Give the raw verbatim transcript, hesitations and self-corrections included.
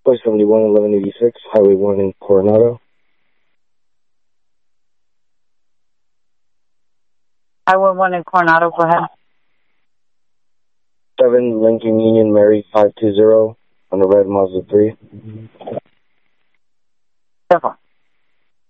Place seventy-one, eleven eighty-six, Highway one in Coronado. Highway one in Coronado, go ahead. seven, Lincoln Union, Mary, five two zero, on the red Mazda three. Careful.